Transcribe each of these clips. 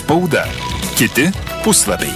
Spauda. Kiti puslapiai.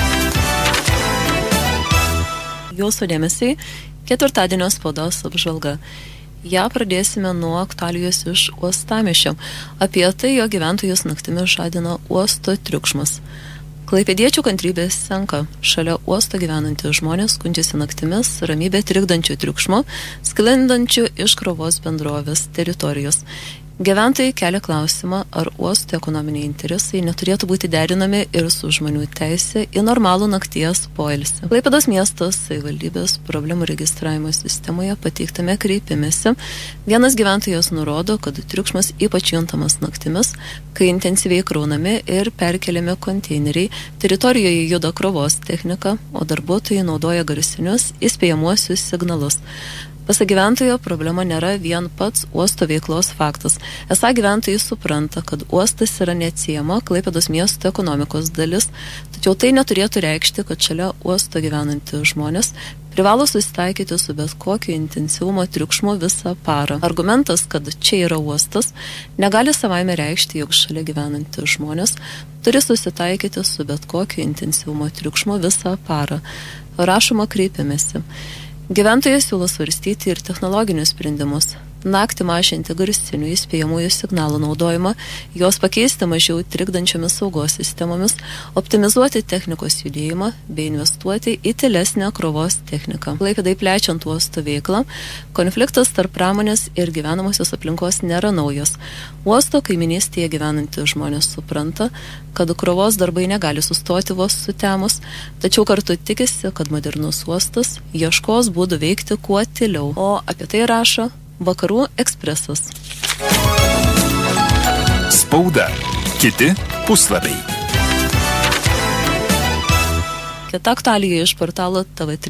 Jūsų dėmesiai ketvirtadienio spaudos apžvalga. Ja pradėsime nuo aktualijos iš uostamiesčio. Apie tai, jo gyventojus naktimis žadina uosto triukšmas. Klaipėdiečių kantrybės senka. Šalia uosto gyvenantys žmonės skundžiasi naktimis ramybę trikdančių triukšmo, sklindančių iš krovos bendrovės teritorijos. Gyventojai kelia klausimą, ar uosto ekonominiai interesai neturėtų būti derinami ir su žmonių teisė į normalų nakties poilsį. Klaipėdos miestas savivaldybės problemų registravimo sistemoje pateiktame kreipimėsi vienas gyventojas nurodo, kad triukšmas ypač juntamas naktimis, kai intensyviai kraunami ir perkeliami konteineriai, teritorijoje juda krovos technika, o darbuotojai naudoja garsinius įspėjamuosius signalus. Pasak gyventojo, problema nėra vien pats uosto veiklos faktas. Esą gyventojai supranta, kad uostas yra neatsiejama Klaipėdos miesto ekonomikos dalis, tačiau tai neturėtų reikšti, kad šalia uosto gyvenantys žmonės privalo susitaikyti su bet kokio intensyvumo triukšmu visą parą. Argumentas, kad čia yra uostas, negali savaime reikšti, jog šalia gyvenantys žmonės turi susitaikyti su bet kokio intensyvumo triukšmu visą parą. Rašoma kreipimėsi. Gyventojai siūlo svarstyti ir technologinius sprendimus. Naktį mažinti garsinių įspėjamųjų signalų naudojimą, juos pakeisti mažiau trikdančiomis saugos sistemomis, optimizuoti technikos judėjimą bei investuoti į tylesnę krovos techniką. Klaipėdai plečiant uosto veiklą, konfliktas tarp pramonės ir gyvenamosios aplinkos nėra naujas. Uosto kaiminystėje gyvenantys žmonės supranta, kad krovos darbai negali sustoti vos sutemus, tačiau kartu tikisi, kad modernus uostas ieškos būdų veikti kuo tyliau. O apie tai rašo Vakarų ekspresas. Spauda. Kiti puslapiai. Kita aktualija iš portalo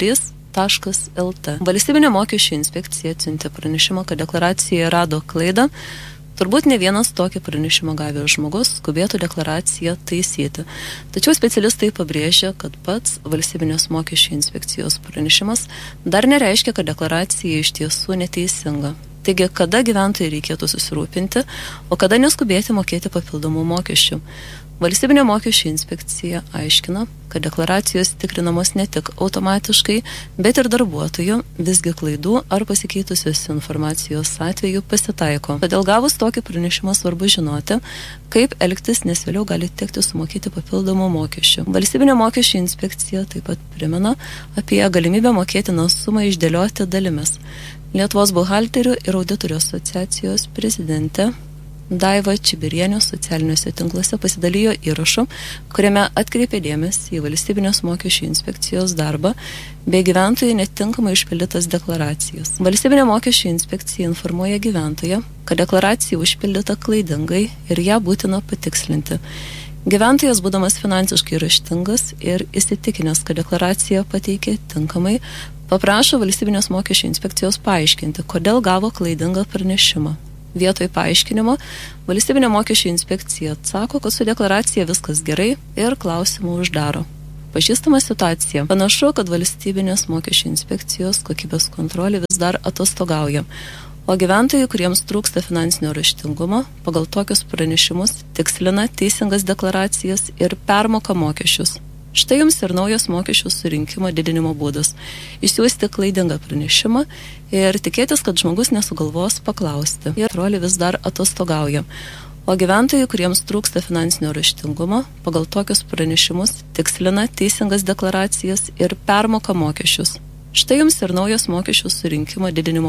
tv3.lt. Valstybinė mokesčių inspekcija atsiuntė pranešimą, kad deklaracijoje rado klaidą. Turbūt ne vienas tokį pranešimą gavęs žmogus skubėtų deklaraciją taisyti. Tačiau specialistai pabrėžia, kad pats valstybinės mokesčių inspekcijos pranešimas dar nereiškia, kad deklaracija iš tiesų neteisinga. Taigi, kada gyventojai reikėtų susirūpinti, o kada neskubėti mokėti papildomų mokesčių. Valstybinė mokesčių inspekcija aiškina, kad deklaracijos tikrinamos ne tik automatiškai, bet ir darbuotojų, visgi klaidų ar pasikeitusios informacijos atveju pasitaiko. Todėl gavus tokį pranešimą svarbu žinoti, kaip elgtis, nes vėliau gali tekti sumokėti papildomų mokesčių. Valstybinė mokesčių inspekcija taip pat primena apie galimybę mokėtiną sumą išdėlioti dalimis. Lietuvos buhalterių ir auditorių asociacijos prezidentė Daiva Čibirienė socialiniuose tinkluose pasidalijo įrašu, kuriame atkreipė dėmesį į valstybinės mokesčių inspekcijos darbą bei gyventojų netinkamai išpildytas deklaracijas. Valstybinė mokesčių inspekcija informuoja gyventoją, kad deklaracija užpildyta klaidingai ir ją būtina patikslinti. Gyventojas, būdamas finansiškai raštingas ir įsitikinęs, kad deklaraciją pateikė tinkamai, paprašo valstybinės mokesčių inspekcijos paaiškinti, kodėl gavo klaidingą pranešimą. Vietoj paaiškinimo, valstybinė mokesčių inspekcija atsako, kad su deklaracija viskas gerai ir klausimų uždaro. Pažįstama situacija. Panašu, kad valstybinės mokesčių inspekcijos kokybės kontrolė vis dar atostogauja. O gyventojai, kuriems trūksta finansinio raštingumo, pagal tokius pranešimus tikslina teisingas deklaracijas ir permoka mokesčius. Štai jums ir naujas mokesčių surinkimo didinimo būdas. Išsiųsti klaidingą pranešimą ir tikėtis, kad žmogus nesugalvos paklausti. Ir kontrolė vis dar atostogauja. O gyventojai, kuriems trūksta finansinio raštingumo, pagal tokius pranešimus tikslina teisingas deklaracijas ir permoka mokesčius. Štai jums ir naujas mokesčių surinkimo didinimo